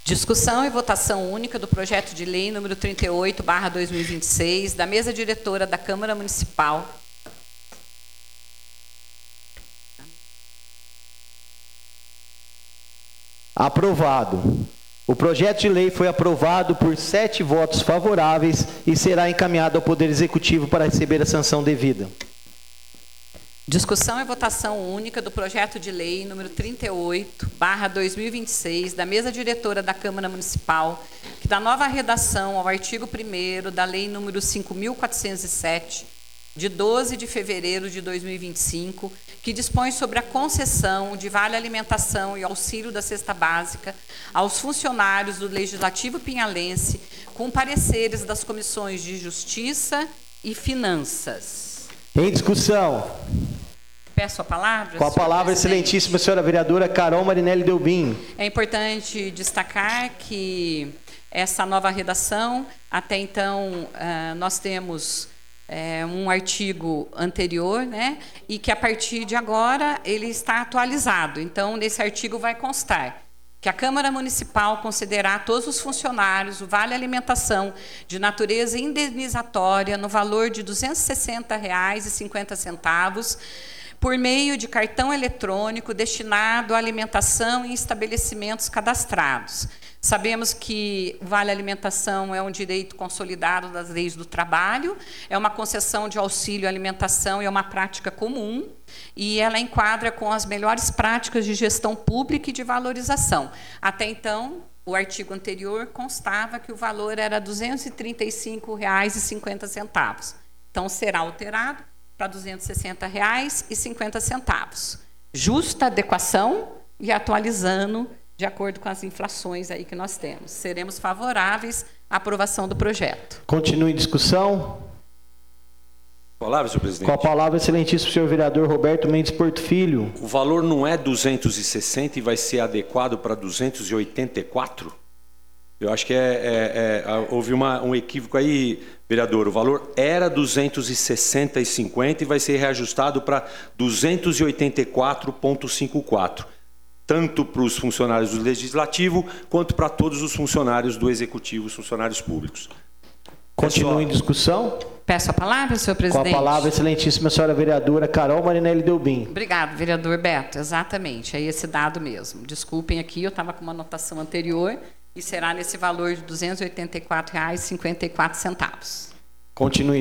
Discussão e votação única do projeto de lei número 38/2026, da mesa diretora da Câmara Municipal. Aprovado. O projeto de lei foi aprovado por 7 votos favoráveis e será encaminhado ao Poder Executivo para receber a sanção devida. Discussão e votação única do projeto de lei número 38/2026, da mesa diretora da Câmara Municipal, que dá nova redação ao artigo 1º da lei número 5.407, de 12 de fevereiro de 2025, que dispõe sobre a concessão de vale alimentação e auxílio da cesta básica aos funcionários do Legislativo pinhalense, com pareceres das comissões de Justiça e Finanças. Em discussão. Peço a palavra. Com a palavra, excelentíssima senhora vereadora Carol Marinelli Delbin. É importante destacar que essa nova redação, até então, nós temos um artigo anterior, né, e que a partir de agora ele está atualizado. Então, nesse artigo vai constar que a Câmara Municipal concederá a todos os funcionários o vale alimentação de natureza indenizatória no valor de R$ 260,50 por meio de cartão eletrônico destinado à alimentação em estabelecimentos cadastrados. Sabemos que o Vale Alimentação é um direito consolidado das leis do trabalho, é uma concessão de auxílio à alimentação e é uma prática comum, e ela enquadra com as melhores práticas de gestão pública e de valorização. Até então, o artigo anterior constava que o valor era R$ 235,50. Então, será alterado para R$ 260,50. Justa adequação e atualizando de acordo com as inflações aí que nós temos. Seremos favoráveis à aprovação do projeto. Continue em discussão. Palavra, senhor presidente. Com a palavra, excelentíssimo senhor vereador Roberto Mendes Porto Filho. O valor não é 260 e vai ser adequado para 284? Eu acho que houve um equívoco aí, vereador. O valor era 260,50 e vai ser reajustado para 284,54. Tanto para os funcionários do Legislativo, quanto para todos os funcionários do Executivo, os funcionários públicos. Continue em discussão. Peço a palavra, senhor presidente. Com a palavra, excelentíssima senhora vereadora Carol Marinelli Delbin. Obrigado, vereador Beto. Exatamente, é esse dado mesmo. Desculpem aqui, eu estava com uma anotação anterior e será nesse valor de R$ 284,54. Continue